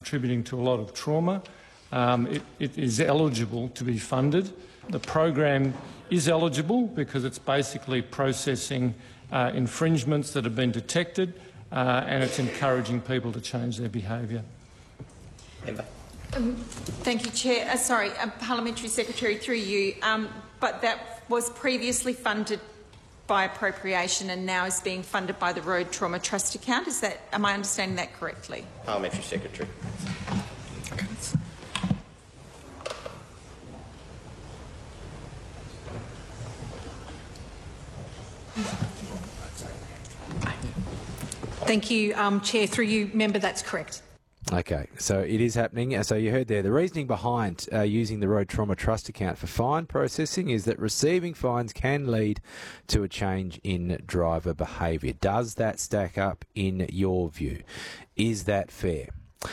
contributing to a lot of trauma. It is eligible to be funded. The program is eligible because it's basically processing infringements that have been detected, and it's encouraging people to change their behaviour. Thank you, Chair. Parliamentary Secretary, through you, but that was previously funded by appropriation and now is being funded by the Road Trauma Trust account. Am I understanding that correctly? Parliamentary Secretary. Thank you, Chair. Through you, member, that's correct. Okay, so it is happening. So you heard there, the reasoning behind using the Road Trauma Trust account for fine processing is that receiving fines can lead to a change in driver behaviour. Does that stack up in your view? Is that fair?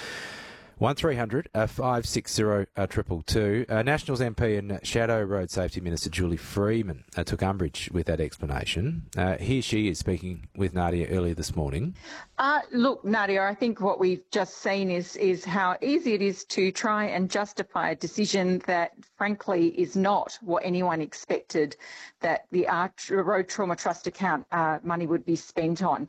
1300 560 222. Nationals MP and Shadow Road Safety Minister Julie Freeman took umbrage with that explanation. Here she is speaking with Nadia earlier this morning. Look, Nadia, I think what we've just seen is how easy it is to try and justify a decision that, frankly, is not what anyone expected that the Road Trauma Trust account money would be spent on.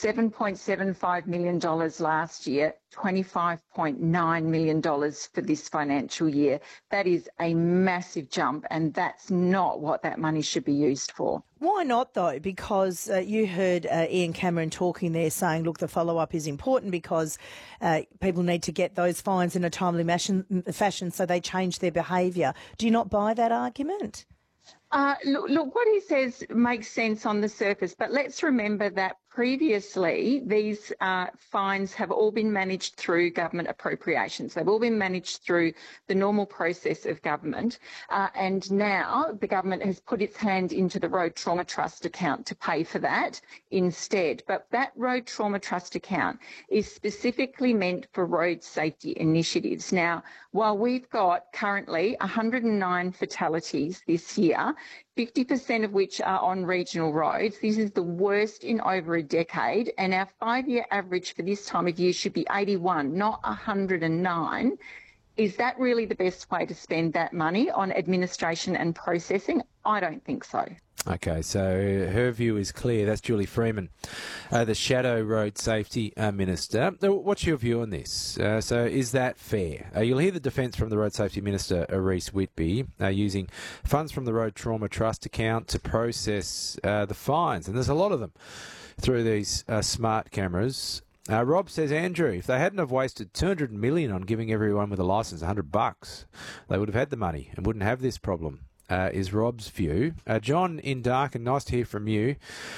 $7.75 million last year, $25.9 million for this financial year. That is a massive jump, and that's not what that money should be used for. Why not, though? Because you heard Ian Cameron talking there saying, look, the follow-up is important because people need to get those fines in a timely fashion so they change their behaviour. Do you not buy that argument? Look, what he says makes sense on the surface, but let's remember that previously these fines have all been managed through government appropriations. They've all been managed through the normal process of government, and now the government has put its hand into the Road Trauma Trust account to pay for that instead. But that Road Trauma Trust account is specifically meant for road safety initiatives. Now, while we've got currently 109 fatalities this year, 50% of which are on regional roads. This is the worst in over a decade, and our 5-year average for this time of year should be 81, not 109. Is that really the best way to spend that money on administration and processing? I don't think so. Okay, so her view is clear. That's Julie Freeman, the Shadow Road Safety Minister. What's your view on this? So is that fair? You'll hear the defence from the Road Safety Minister, Reece Whitby, using funds from the Road Trauma Trust account to process the fines, and there's a lot of them through these smart cameras. Rob says, Andrew, if they hadn't have wasted $200 million on giving everyone with a licence $100, they would have had the money and wouldn't have this problem. Is Rob's view. John in Darkin, nice to hear from you.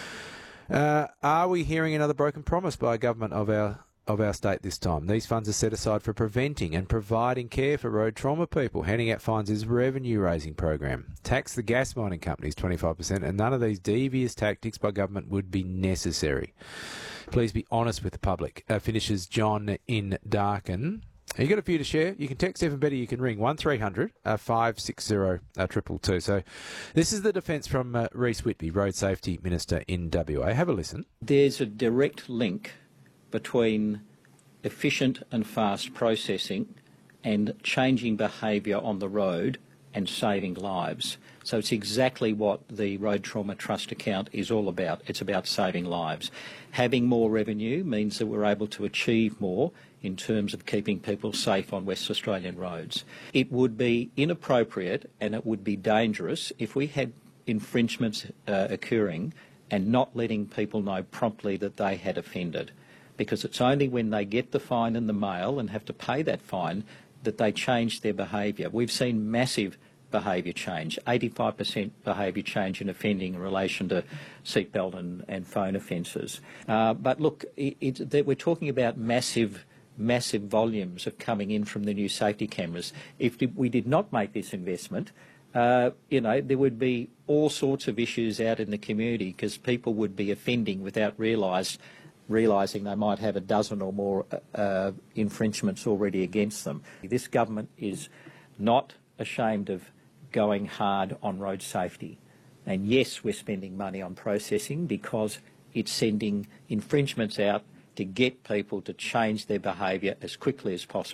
Are we hearing another broken promise by government of our state this time? These funds are set aside for preventing and providing care for road trauma people. Handing out fines is a revenue-raising program. Tax the gas mining companies 25%, and none of these devious tactics by government would be necessary. Please be honest with the public. Finishes John in Darkin. You got a few to share? You can text, even better, you can ring 1300 560 222. So this is the defence from Reece Whitby, Road Safety Minister in WA. Have a listen. There's a direct link between efficient and fast processing and changing behaviour on the road and saving lives. So it's exactly what the Road Trauma Trust account is all about. It's about saving lives. Having more revenue means that we're able to achieve more in terms of keeping people safe on West Australian roads. It would be inappropriate and it would be dangerous if we had infringements occurring and not letting people know promptly that they had offended, because it's only when they get the fine in the mail and have to pay that fine that they change their behaviour. We've seen massive behaviour change, 85% behaviour change in offending in relation to seatbelt and phone offences. But look, we're talking about massive volumes of coming in from the new safety cameras. If we did not make this investment, there would be all sorts of issues out in the community because people would be offending without realising they might have a dozen or more infringements already against them. This government is not ashamed of going hard on road safety. And yes, we're spending money on processing because it's sending infringements out to get people to change their behaviour as quickly as possible.